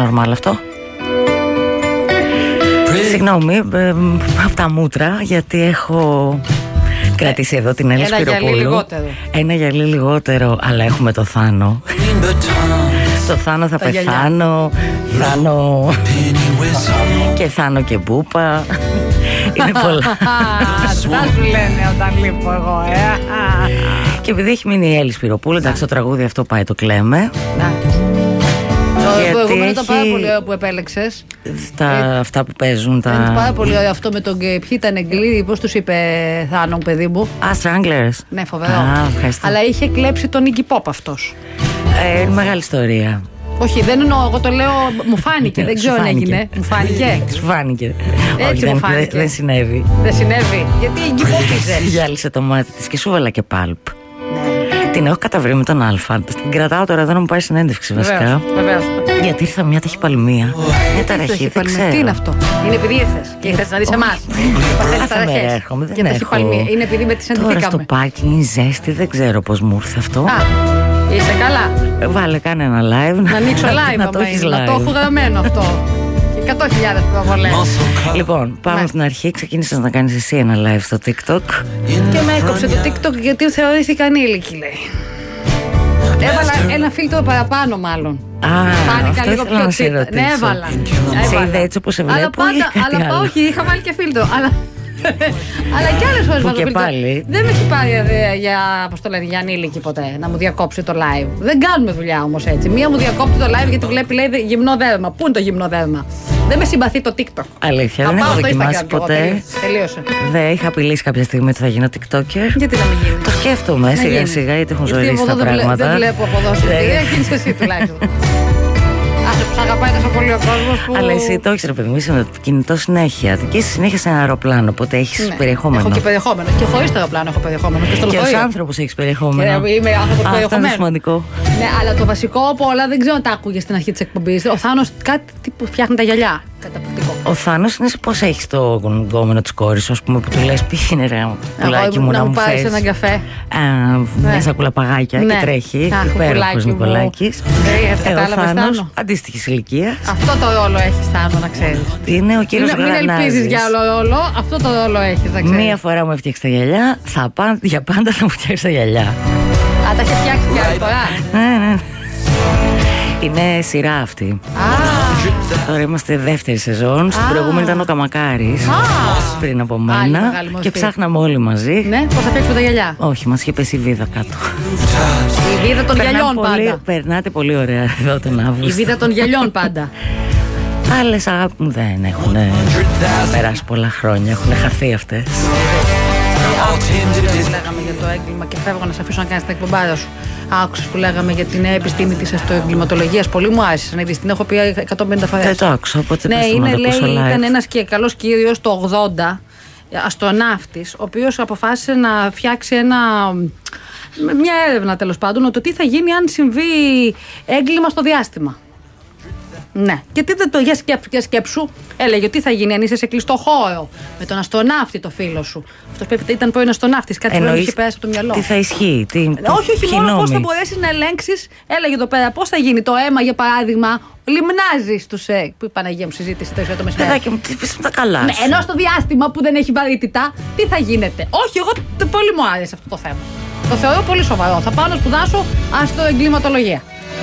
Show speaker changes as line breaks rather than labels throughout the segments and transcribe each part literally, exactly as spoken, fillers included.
νορμάλ αυτό. Συγγνώμη από τα μούτρα, γιατί έχω κρατήσει εδώ την Έλλη Σπυροπούλου.
Ένα γυαλί λιγότερο.
Ένα γυαλί λιγότερο, αλλά έχουμε το Θάνο. Το Θάνο θα πεθάνω, Θάνο και Θάνο και Μπούπα. Είναι πολλά.
Τα σου λένε όταν λείπω εγώ, ε.
Και επειδή έχει μείνει η Έλλη Σπυροπούλου, εντάξει, το τραγούδι αυτό πάει, το κλαίμε.
Το προηγούμενο ήταν πάρα πολύ ωραίο που επέλεξες.
Τα, ε, αυτά που παίζουν. Τα...
Είναι πάρα πολύ ωραίο αυτό με τον. Ποιοι ήταν εγκλήδοι, πώς τους είπε Θάνο, παιδί μου.
Α, Stranglers.
Ναι, φοβερό. Α, αλλά είχε κλέψει τον Iggy Pop αυτός.
Ε, μεγάλη ιστορία.
Όχι, δεν εννοώ, εγώ το λέω, μου φάνηκε, δεν ξέρω αν έγινε. Μου φάνηκε.
Σου φάνηκε.
Έτσι. Όχι,
δεν,
μου φάνηκε.
Δεν, δεν συνέβη.
Δεν συνέβη. Γιατί η Iggy Pop είσαι.
Γυάλισε το μάτι της και σου έβαλα και πάλπ. Την έχω καταβρει με τον Αλφα. Την κρατάω τώρα εδώ να μου πάρει συνέντευξη βασικά.
Βεβαίως.
Γιατί ήρθα μια ταχυπαλμία. Μια ταραχή, δεν ξέρω.
Τι είναι αυτό. Είναι επειδή ήρθες και ήρθες να δεις εμάς.
Κάθε μέρα έρχομαι, δεν έχω.
Είναι επειδή με τις αντιθήκαμε.
Τώρα στο πάκι, ζέστη, δεν ξέρω πώς μου ήρθε αυτό.
Α, είσαι καλά.
Βάλε, κάνε ένα live.
Να ανοίξω live,
να το έχεις live.
Να το έχω γραμμένο αυτό. εκατό χιλιάδες προβολές.
Λοιπόν, πάμε από την αρχή. Ξεκίνησες να κάνεις εσύ ένα live στο TikTok.
Και με έκοψε το TikTok γιατί θεωρήθηκα ανήλικη, λέει. Έβαλα ένα φίλτρο παραπάνω, μάλλον.
Α,
φάνηκα λίγο πιο τσίτα. Ναι, έβαλα.
Σε είδα έτσι όπως σε βλέπω.
Αλλά πάντα, αλλά όχι, είχα βάλει και φίλτρο. Αλλά, αλλά και άλλες φορές βάζω φίλτρο. Δεν με έχει πάρει για, πώς το λένε, για ανήλικη ποτέ να μου διακόψει το live. Δεν κάνουμε δουλειά όμως έτσι. Μία μου διακόπτει το live γιατί βλέπει, λέει, γυμνό δέρμα. Πού είναι το γυμνό δέρμα? Δεν με συμπαθεί το TikTok.
Αλήθεια, δεν έχω δοκιμάσει ποτέ.
Τελείωσε.
Δεν είχα απειλήσει κάποια στιγμή ότι θα γίνω TikToker.
Γιατί να μην γίνει?
Το σκέφτομαι σιγά σιγά, γιατί έχουν ζωήσει τα πράγματα.
Δεν βλέπω από εδώ. Δεν γίνεις εσύ τουλάχιστον. Σ' αγαπάει τόσο πολύ ο κόσμος που...
Αλλά εσύ το έχεις, ρε παιδί μου, είσαι με το κινητό συνέχεια. Και είσαι συνέχεια σε ένα αεροπλάνο, οπότε έχεις
ναι,
περιεχόμενο.
Έχω και περιεχόμενο. Και χωρίς το αεροπλάνο έχω περιεχόμενο. Και, στο
και ως άνθρωπος έχεις περιεχόμενο.
Και είμαι άνθρωπος περιεχομένου.
Αυτό είναι σημαντικό.
Ναι, αλλά το βασικό από όλα δεν ξέρω αν τα άκουγες στην αρχή της εκπομπής. Ο Θάνος κάτι που φτιάχνει τα γυαλιά. Καταπληκτικό.
Ο Θάνος είναι σε πώς έχεις το γκόμενο της κόρης σου, ας πούμε, που του λες πήγαινε ρε πουλάκι μου να μου φέρεις.
Να μου πάρεις έναν καφέ.
Μια σακούλα παγάκια και τρέχει. Υπέροχος Νικολάκης. Ο Θάνος αντίστοιχης ηλικίας.
Αυτό το ρόλο έχεις, Θάνο, να ξέρεις.
Είναι ο κύριος Γρανάζης.
Μην ελπίζεις για άλλο ρόλο, αυτό το ρόλο έχεις, να ξέρεις.
Μία φορά μου έφτιαξε τα γυαλιά, θα πά, για πάντα θα μου φτιάξει τα γυαλιά.
Α, τα έχει φτιάξει για άλλη φορά.
Ναι, ναι. Είναι σειρά αυτή. Ah. Τώρα είμαστε δεύτερη σεζόν. Στην ah. προηγούμενη ήταν ο Καμακάρης ah. πριν από μένα. Και ψάχναμε όλοι μαζί.
Ναι, πώς θα φτιάξουμε τα γυαλιά?
Όχι, μας είχε πέσει η βίδα κάτω.
Η βίδα των γυαλιών πάντα.
Πολύ, περνάτε πολύ ωραία εδώ τον Αύγουστο.
Η βίδα των γυαλιών πάντα.
Άλλες, αγάπη μου, δεν έχουν περάσει πολλά χρόνια. Έχουν χαθεί αυτές.
Λέγαμε για το έγκλημα και φεύγω να σε αφήσω να κάνεις την εκπομπάρα σου. Άκουσες που λέγαμε για την επιστήμη της αστροεγκληματολογίας. Πολύ μου άρεσε. Ναι, την έχω πει εκατόν πενήντα φορές.
Δεν το άκουσα, οπότε
ναι,
πες
είναι,
να το ακούσω
λέει,
live.
ήταν ένας και καλός κύριος το ογδόντα, αστροναύτης, ο οποίος αποφάσισε να φτιάξει ένα, μια έρευνα τέλος πάντων, το τι θα γίνει αν συμβεί έγκλημα στο διάστημα. Ναι. Και τι δεν το για σκέψου, για σκέψου. Έλεγε ότι τι θα γίνει αν είσαι σε κλειστό χώρο με τον αστροναύτη, το φίλο σου. Αυτό πρέπει ήταν πρώην αστροναύτης. Κάτι που είχε περάσει από το μυαλό.
Τι θα ισχύει, τι.
Όχι, όχι, μόνο πώς θα μπορέσεις να ελέγξεις. Έλεγε εδώ πέρα πώς θα γίνει το αίμα, για παράδειγμα, λιμνάζει στους. Ε, που η Παναγία μου συζήτησε το το μεσημέρι.
Παιδάκι μου, τι τα καλά.
Ναι, ενώ στο διάστημα που δεν έχει βαρύτητα, τι θα γίνεται. Όχι, εγώ πολύ μου άρεσε αυτό το θέμα. Το θεωρώ πολύ σοβαρό. Θα πάω να σπουδάσω αστροεγκληματολογία.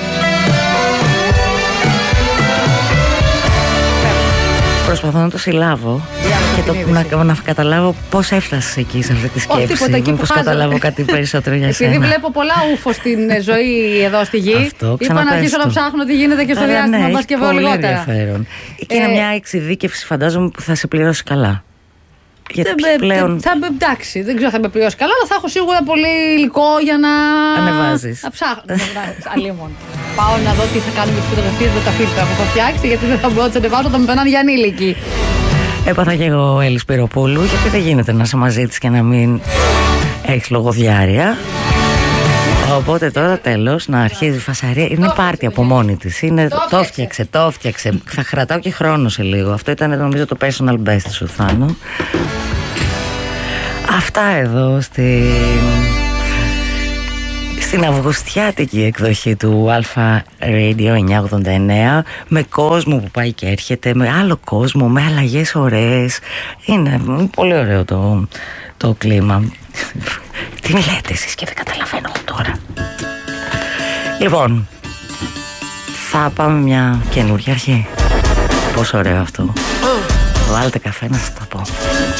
Προσπαθώ να το συλλάβω και το, να, να καταλάβω πώς έφτασες εκεί σε αυτή τη σκέψη. Μήπως καταλάβω κάτι περισσότερο για σένα.
Επειδή βλέπω πολλά ούφο στην ζωή εδώ στη γη, αυτό, είπα να αρχίσω να ψάχνω τι γίνεται και στο Άρα, διάστημα,
ναι,
μας και βρω λιγότερα.
Ενδιαφέρον. Και είναι ε, μια εξειδίκευση, φαντάζομαι, που θα σε πληρώσει καλά. Γιατί
δεν,
πλέον...
θα, εντάξει, δεν ξέρω αν θα με πληρώσει καλά, αλλά θα έχω σίγουρα πολύ υλικό για να
ανεβάζεις.
Να ψάχνω. Αλλήμον. Πάω να δω τι θα κάνω με τις φωτογραφίες με τα φίλτρα που έχω φτιάξει, γιατί δεν θα μπορώ να τις ανεβάσω όταν με περνάνε για ανήλικοι.
Έπαθα και εγώ Έλλη Σπυροπούλου, γιατί δεν γίνεται να είσαι μαζί της και να μην έχεις λογοδιάρεια. Οπότε τώρα τέλος να αρχίζει η φασαρία. Είναι το πάρτι από μόνη της. Είναι το έφτιαξε, το έφτιαξε. Θα κρατάω και χρόνο σε λίγο. Αυτό ήταν νομίζω το personal best σου, Θάνο. Αυτά εδώ στην στην αυγουστιάτικη εκδοχή του Αλφα Radio εννιακόσια ογδόντα εννέα, με κόσμο που πάει και έρχεται, με άλλο κόσμο, με αλλαγές ωραίες. Είναι πολύ ωραίο το, το κλίμα. Τι μιλάτε εσείς και δεν καταλαβαίνω τώρα. Λοιπόν, θα πάμε μια καινούργια αρχή. Πόσο ωραίο αυτό. Βάλτε καφέ να σας το πω.